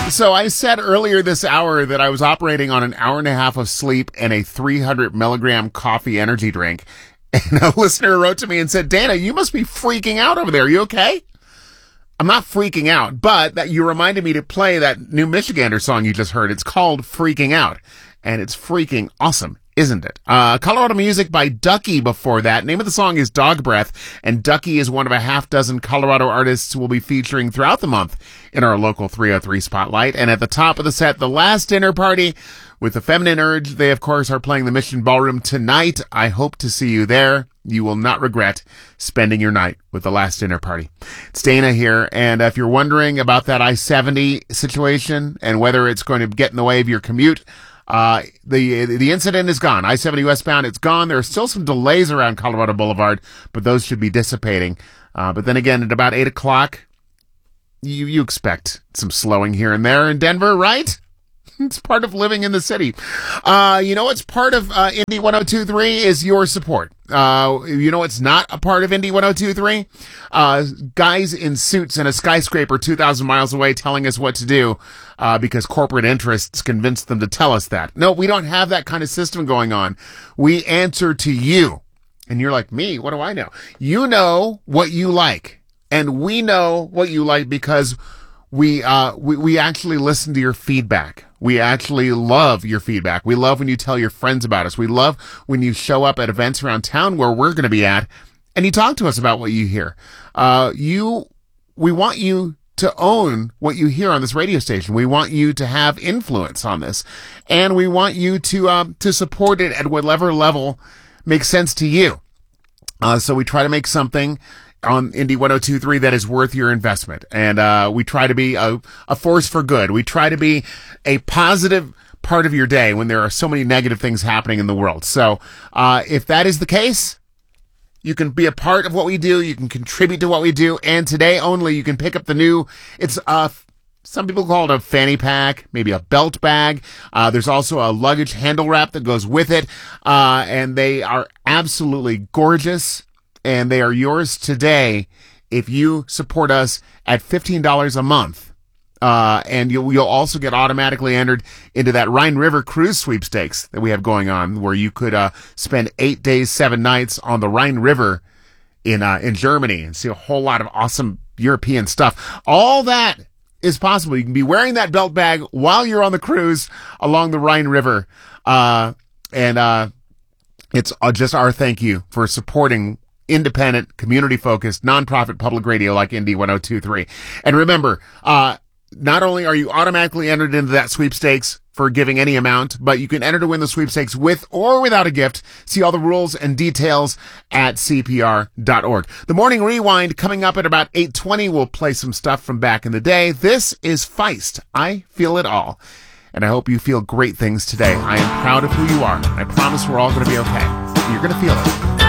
So I said earlier this hour that I was operating on an hour and a half of sleep and a 300 milligram coffee energy drink. And a listener wrote to me and said, Dana, you must be freaking out over there. Are you okay? I'm not freaking out, but that you reminded me to play that new Michigander song you just heard. It's called Freaking Out, and it's freaking awesome, isn't it? Colorado music by Ducky before that. Name of the song is Dog Breath, and Ducky is one of a half dozen Colorado artists we'll be featuring throughout the month in our local 303 Spotlight. And at the top of the set, The Last Dinner Party with the Feminine Urge. They, of course, are playing the Mission Ballroom tonight. I hope to see you there. You will not regret spending your night with The Last Dinner Party. It's Dana here, and if you're wondering about that I-70 situation and whether it's going to get in the way of your commute, the incident is gone. I-70 westbound, it's gone. There are still some delays around Colorado Boulevard, but those should be dissipating. But then again, at about 8 o'clock, you expect some slowing here and there in Denver, right? It's part of living in the city. What's part of Indy 102.3 is your support. It's not a part of Indy 102.3? Guys in suits in a skyscraper 2,000 miles away telling us what to do because corporate interests convinced them to tell us that. No, we don't have that kind of system going on. We answer to you. And you're like, me? What do I know? You know what you like. And we know what you like because we actually listen to your feedback. We actually love your feedback. We love when you tell your friends about us. We love when you show up at events around town where we're going to be at and you talk to us about what you hear. We want you to own what you hear on this radio station. We want you to have influence on this, and we want you to support it at whatever level makes sense to you. So we try to make something on Indy 102.3 that is worth your investment. And we try to be a force for good. We try to be a positive part of your day when there are so many negative things happening in the world. So if that is the case, you can be a part of what we do. You can contribute to what we do. And today only, you can pick up the new, some people call it a fanny pack, maybe a belt bag. There's also a luggage handle wrap that goes with it. And they are absolutely gorgeous. And they are yours today if you support us at $15 a month. And you'll also get automatically entered into that Rhine River cruise sweepstakes that we have going on, where you could spend 8 days, 7 nights on the Rhine River in Germany and see a whole lot of awesome European stuff. All that is possible. You can be wearing that belt bag while you're on the cruise along the Rhine River. It's just our thank you for supporting independent, community-focused, nonprofit public radio like Indy 102.3. And remember, not only are you automatically entered into that sweepstakes for giving any amount, but you can enter to win the sweepstakes with or without a gift. See all the rules and details at CPR.org. The Morning Rewind coming up at about 8:20. We'll play some stuff from back in the day. This is Feist. I feel it all. And I hope you feel great things today. I am proud of who you are. I promise we're all going to be okay. You're going to feel it.